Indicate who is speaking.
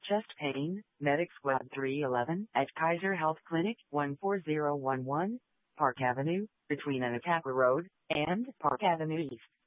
Speaker 1: Chest pain, Medic Squad 311 at Kaiser Health Clinic, 14011, Park Avenue, between Anacapa Road and Park Avenue East.